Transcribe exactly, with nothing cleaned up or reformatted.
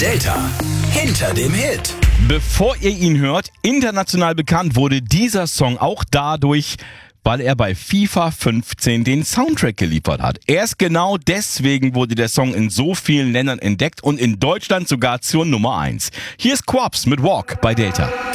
Delta hinter dem Hit. Bevor ihr ihn hört, international bekannt wurde dieser Song auch dadurch, weil er bei FIFA fünfzehn den Soundtrack geliefert hat. Erst genau deswegen wurde der Song in so vielen Ländern entdeckt und in Deutschland sogar zur Nummer eins. Hier ist Quabs mit Walk bei Delta.